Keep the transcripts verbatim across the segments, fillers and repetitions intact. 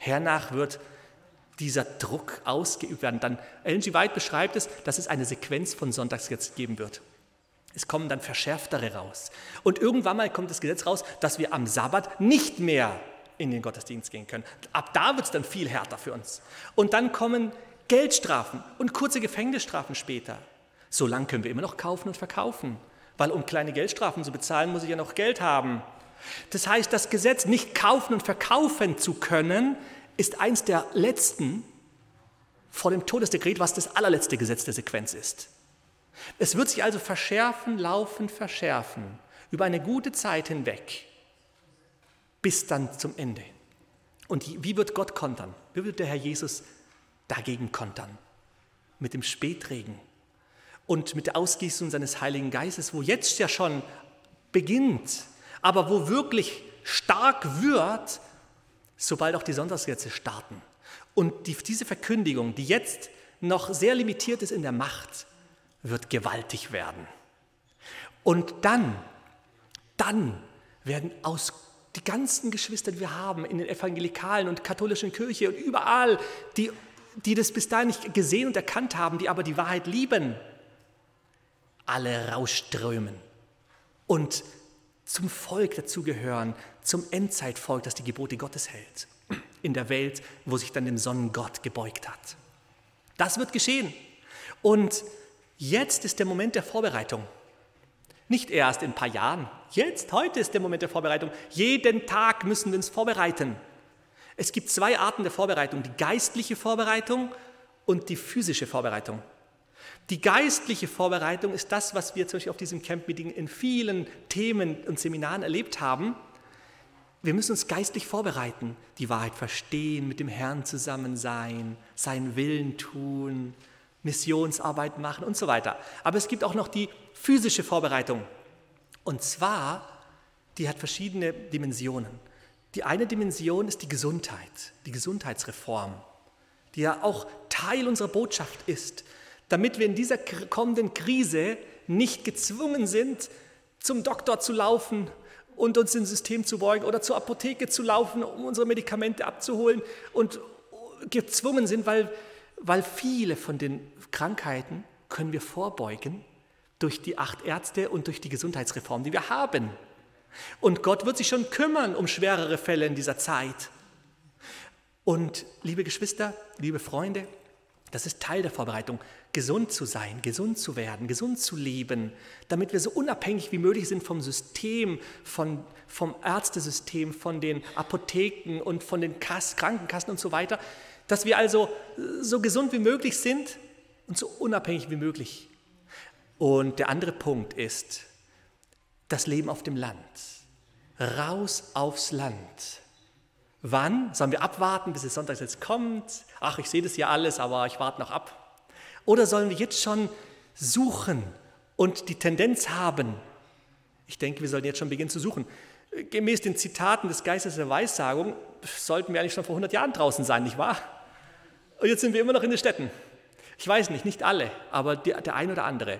Hernach wird dieser Druck ausgeübt werden. Dann Ellen G. White beschreibt es, dass es eine Sequenz von Sonntagsgesetz geben wird. Es kommen dann verschärftere raus. Und irgendwann mal kommt das Gesetz raus, dass wir am Sabbat nicht mehr in den Gottesdienst gehen können. Ab da wird es dann viel härter für uns. Und dann kommen Geldstrafen und kurze Gefängnisstrafen später. So lange können wir immer noch kaufen und verkaufen, weil um kleine Geldstrafen zu bezahlen, muss ich ja noch Geld haben. Das heißt, das Gesetz, nicht kaufen und verkaufen zu können, ist eins der letzten vor dem Todesdekret, was das allerletzte Gesetz der Sequenz ist. Es wird sich also verschärfen, laufen, verschärfen, über eine gute Zeit hinweg, bis dann zum Ende. Und wie wird Gott kontern? Wie wird der Herr Jesus dagegen kontern? Mit dem Spätregen und mit der Ausgießung seines Heiligen Geistes, wo jetzt ja schon beginnt, aber wo wirklich stark wird, sobald auch die Sonntagsgesetze starten. Und die, diese Verkündigung, die jetzt noch sehr limitiert ist in der Macht, wird gewaltig werden. Und dann, dann werden aus die ganzen Geschwister, die wir haben in den evangelikalen und katholischen Kirche und überall, die, die das bis dahin nicht gesehen und erkannt haben, die aber die Wahrheit lieben, alle rausströmen und zum Volk dazugehören, zum Endzeitvolk, das die Gebote Gottes hält, in der Welt, wo sich dann dem Sonnengott gebeugt hat. Das wird geschehen. Und jetzt ist der Moment der Vorbereitung. Nicht erst in ein paar Jahren. Jetzt, heute ist der Moment der Vorbereitung. Jeden Tag müssen wir uns vorbereiten. Es gibt zwei Arten der Vorbereitung, die geistliche Vorbereitung und die physische Vorbereitung. Die geistliche Vorbereitung ist das, was wir zum Beispiel auf diesem Camp-Meeting in vielen Themen und Seminaren erlebt haben. Wir müssen uns geistlich vorbereiten, die Wahrheit verstehen, mit dem Herrn zusammen sein, seinen Willen tun, Missionsarbeit machen und so weiter. Aber es gibt auch noch die physische Vorbereitung. Und zwar, die hat verschiedene Dimensionen. Die eine Dimension ist die Gesundheit, die Gesundheitsreform, die ja auch Teil unserer Botschaft ist, damit wir in dieser kommenden Krise nicht gezwungen sind, zum Doktor zu laufen und uns ins System zu beugen oder zur Apotheke zu laufen, um unsere Medikamente abzuholen und gezwungen sind, weil, weil viele von den Krankheiten können wir vorbeugen durch die acht Ärzte und durch die Gesundheitsreform, die wir haben. Und Gott wird sich schon kümmern um schwerere Fälle in dieser Zeit. Und liebe Geschwister, liebe Freunde, das ist Teil der Vorbereitung, gesund zu sein, gesund zu werden, gesund zu leben, damit wir so unabhängig wie möglich sind vom System, von, vom Ärztesystem, von den Apotheken und von den Kass, Krankenkassen und so weiter, dass wir also so gesund wie möglich sind und so unabhängig wie möglich. Und der andere Punkt ist das Leben auf dem Land. Raus aufs Land. Wann? Sollen wir abwarten, bis es sonntags jetzt kommt? Ach, ich sehe das ja alles, aber ich warte noch ab. Oder sollen wir jetzt schon suchen und die Tendenz haben? Ich denke, wir sollten jetzt schon beginnen zu suchen. Gemäß den Zitaten des Geistes der Weissagung sollten wir eigentlich schon vor hundert Jahren draußen sein, nicht wahr? Und jetzt sind wir immer noch in den Städten. Ich weiß nicht, nicht alle, aber der, der ein oder andere.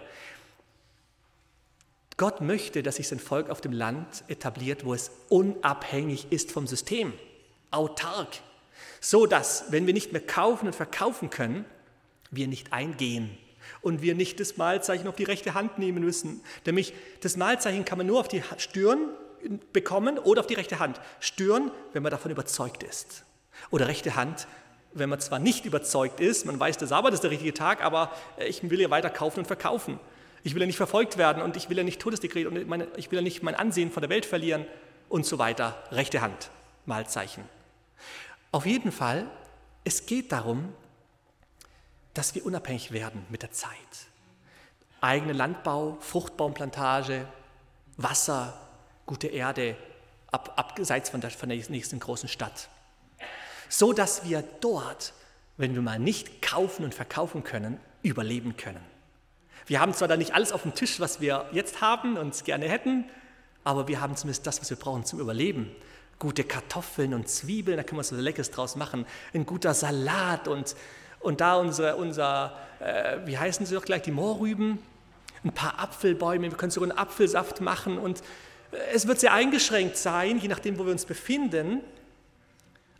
Gott möchte, dass sich sein Volk auf dem Land etabliert, wo es unabhängig ist vom System, autark, so dass, wenn wir nicht mehr kaufen und verkaufen können, wir nicht eingehen und wir nicht das Mahlzeichen auf die rechte Hand nehmen müssen. Nämlich das Mahlzeichen kann man nur auf die Stirn bekommen oder auf die rechte Hand. Stirn, wenn man davon überzeugt ist. Oder rechte Hand, wenn man zwar nicht überzeugt ist, man weiß, der Sabbat ist der richtige Tag, aber ich will ja weiter kaufen und verkaufen. Ich will ja nicht verfolgt werden und ich will ja nicht Todesdekret und meine, ich will ja nicht mein Ansehen von der Welt verlieren und so weiter. Rechte Hand, Mahlzeichen. Auf jeden Fall, es geht darum, dass wir unabhängig werden mit der Zeit. Eigene Landbau, Fruchtbaumplantage, Wasser, gute Erde, ab, abseits von der, von der nächsten großen Stadt. So dass wir dort, wenn wir mal nicht kaufen und verkaufen können, überleben können. Wir haben zwar da nicht alles auf dem Tisch, was wir jetzt haben und gerne hätten, aber wir haben zumindest das, was wir brauchen zum Überleben. Gute Kartoffeln und Zwiebeln, da können wir so Leckeres draus machen. Ein guter Salat und, und da unser, unser äh, wie heißen sie doch gleich, die Mohrrüben, ein paar Apfelbäume, wir können sogar einen Apfelsaft machen und äh, es wird sehr eingeschränkt sein, je nachdem, wo wir uns befinden,